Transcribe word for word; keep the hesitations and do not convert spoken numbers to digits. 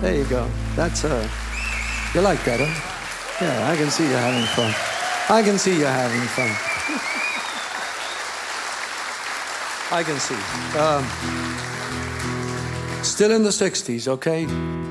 There you go. That's uh you like that, huh? Yeah, I can see you having fun. I can see you having fun. I can see. Um, still in the sixties, okay?